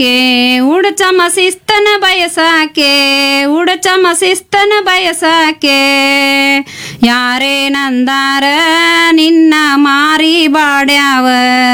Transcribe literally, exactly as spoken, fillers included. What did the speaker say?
ಬಯಸಾಕೆ ಉಡಚಮ ಶಿಸ್ತನ ಬಯಸಾಕೆ ಉಡಚಮ ಶಿಸ್ತನ ಬಯಸಾಕೆ ಯಾರೇ ನಂದಾರ ನಿನ್ನ ಮಾರಿ ಬಾಡ್ಯಾವ